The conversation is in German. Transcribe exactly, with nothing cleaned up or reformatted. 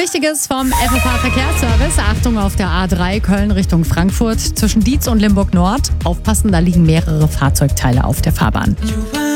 Wichtiges vom F F H-Verkehrsservice. Achtung auf der A drei Köln Richtung Frankfurt zwischen Dietz und Limburg Nord. Aufpassen, da liegen mehrere Fahrzeugteile auf der Fahrbahn.